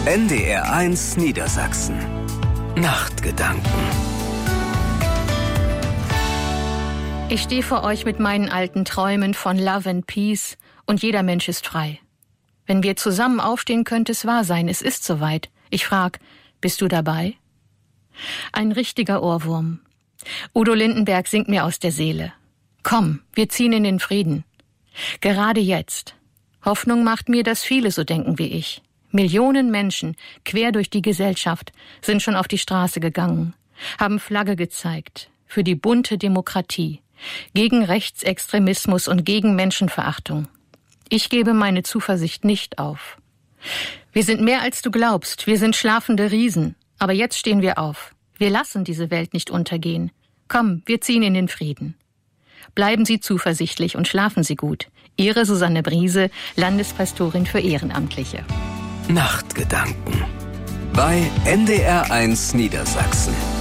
NDR1 Niedersachsen. Nachtgedanken. Ich stehe vor euch mit meinen alten Träumen von Love and Peace und jeder Mensch ist frei. Wenn wir zusammen aufstehen, könnte es wahr sein, es ist soweit. Ich frag, bist du dabei? Ein richtiger Ohrwurm. Udo Lindenberg singt mir aus der Seele. Komm, wir ziehen in den Frieden. Gerade jetzt. Hoffnung macht mir, dass viele so denken wie ich. Millionen Menschen, quer durch die Gesellschaft, sind schon auf die Straße gegangen, haben Flagge gezeigt für die bunte Demokratie, gegen Rechtsextremismus und gegen Menschenverachtung. Ich gebe meine Zuversicht nicht auf. Wir sind mehr als du glaubst, wir sind schlafende Riesen, aber jetzt stehen wir auf. Wir lassen diese Welt nicht untergehen. Komm, wir ziehen in den Frieden. Bleiben Sie zuversichtlich und schlafen Sie gut. Ihre Susanne Briese, Landespastorin für Ehrenamtliche. Nachtgedanken bei NDR1 Niedersachsen.